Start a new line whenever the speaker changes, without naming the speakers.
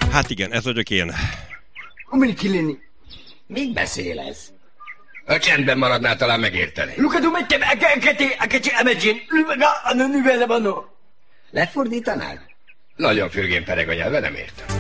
Hát igen, ez vagyok én.
Come kileni?
Mit beszél ez? Ha csendben maradnál, talán megérteni.
Luca, mettem a kecsi emedzsén. Lüvega, a nővele vanno.
Lefordítanád? Nagyon fürgén pereg a nyelve, nem értem.